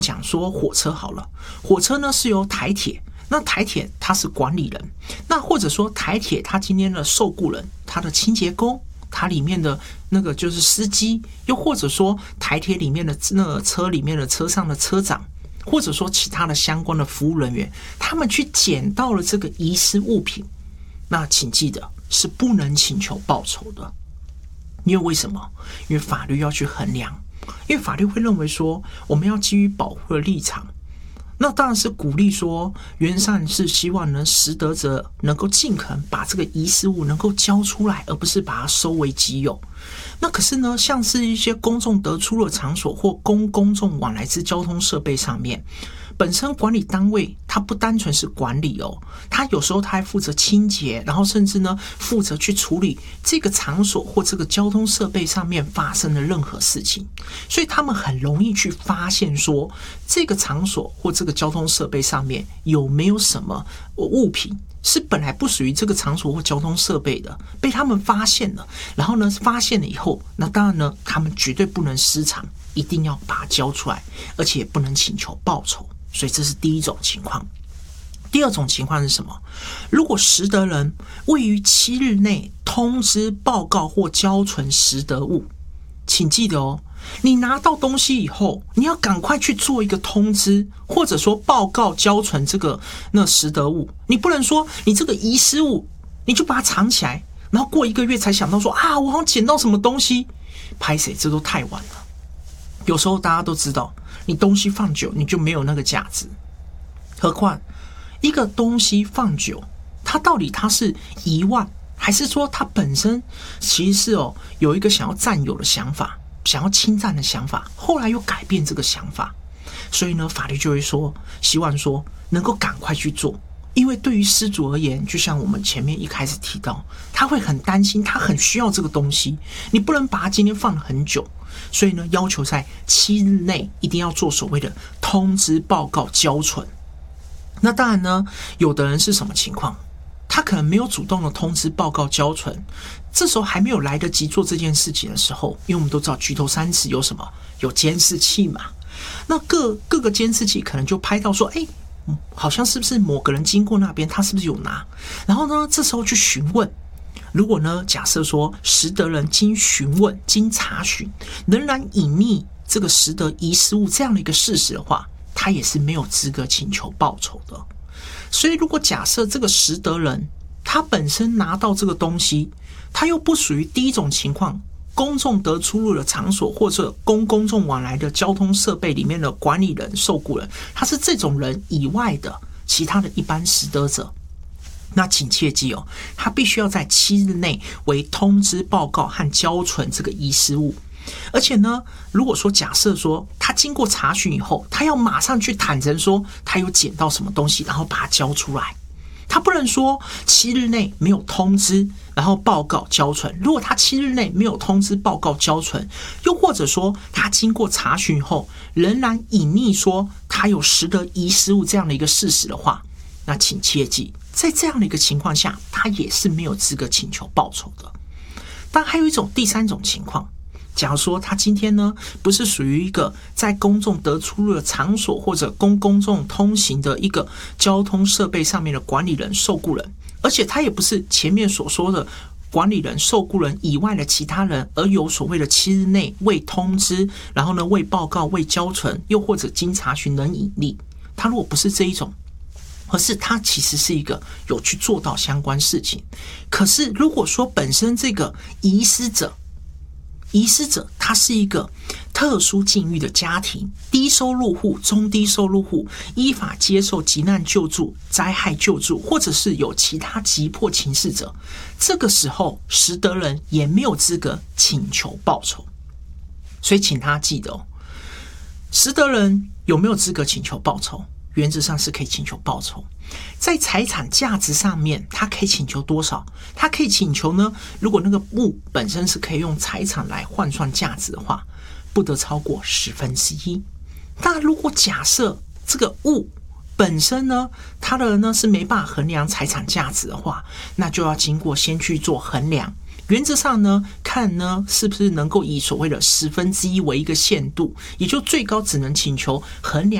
讲说火车好了，火车呢是由台铁，那台铁它是管理人，那或者说台铁它今天的受雇人，它的清洁工，它里面的那个就是司机，又或者说台铁里面的那个车里面的车上的车长，或者说其他的相关的服务人员，他们去捡到了这个遗失物品，那请记得是不能请求报酬的。因为为什么？因为法律要去衡量，因为法律会认为说我们要基于保护的立场，那当然是鼓励说原善是希望呢拾得者能够尽可能把这个遗失物能够交出来，而不是把它收为己有。那可是呢，像是一些公众得出的场所或公众往来之交通设备上面，本身管理单位它不单纯是管理哦，它有时候它还负责清洁，然后甚至呢负责去处理这个场所或这个交通设备上面发生的任何事情，所以他们很容易去发现说这个场所或这个交通设备上面有没有什么物品是本来不属于这个场所或交通设备的，被他们发现了，然后呢发现了以后，那当然呢他们绝对不能失常，一定要把它交出来，而且也不能请求报酬。所以这是第一种情况。第二种情况是什么？如果拾得人未于7日内通知报告或交存拾得物，请记得哦，你拿到东西以后，你要赶快去做一个通知，或者说报告交存那拾得物。你不能说你这个遗失物你就把它藏起来，然后过1个月才想到说啊，我好像捡到什么东西，拍谁，这都太晚了。有时候大家都知道，你东西放久你就没有那个价值，何况一个东西放久，它到底它是遗忘，还是说它本身其实是有一个想要占有的想法，想要侵占的想法，后来又改变这个想法，所以呢法律就会说希望说能够赶快去做。因为对于失主而言，就像我们前面一开始提到，他会很担心，他很需要这个东西，你不能把它今天放了很久，所以呢要求在7日内一定要做所谓的通知报告交存。那当然呢，有的人是什么情况？他可能没有主动的通知报告交存，这时候还没有来得及做这件事情的时候，因为我们都知道举头三尺有什么？有监视器嘛。那各个监视器可能就拍到说，好像是不是某个人经过那边，他是不是有拿？然后呢，这时候去询问。如果呢，假设说拾得人经询问、经查询，仍然隐匿这个拾得遗失物这样的一个事实的话，他也是没有资格请求报酬的。所以，如果假设这个拾得人他本身拿到这个东西，他又不属于第一种情况，公众得出入的场所或者公众往来的交通设备里面的管理人、受雇人，他是这种人以外的其他的一般拾得者，那请切记哦，他必须要在7日内为通知报告和交存这个遗失物。而且呢，如果说假设说他经过查询以后，他要马上去坦诚说他有捡到什么东西，然后把它交出来。他不能说7日内没有通知，然后报告交存。如果他7日内没有通知报告交存，又或者说他经过查询后仍然隐匿说他有拾得遗失物这样的一个事实的话，那请切记，在这样的一个情况下，他也是没有资格请求报酬的。但还有第三种情况，假如说他今天呢不是属于一个在公众得出入的场所或者公众通行的一个交通设备上面的管理人、受雇人，而且他也不是前面所说的管理人、受雇人以外的其他人，而有所谓的7日内未通知，然后呢未报告、未交存，又或者经查询能隐匿，他如果不是这一种，而是他其实是一个有去做到相关事情，可是如果说本身这个遗失者他是一个特殊境遇的家庭，低收入户、中低收入户，依法接受急难救助、灾害救助，或者是有其他急迫情事者，这个时候拾得人也没有资格请求报酬。所以请他记得哦，拾得人有没有资格请求报酬？原则上是可以请求报酬。在财产价值上面，他可以请求多少？他可以请求呢，如果那个物本身是可以用财产来换算价值的话，不得超过1/10。那如果假设这个物本身呢，它的呢是没办法衡量财产价值的话，那就要经过先去做衡量， 原则上呢，看呢是不是能够以所谓的1/10为一个限度，也就最高只能请求衡量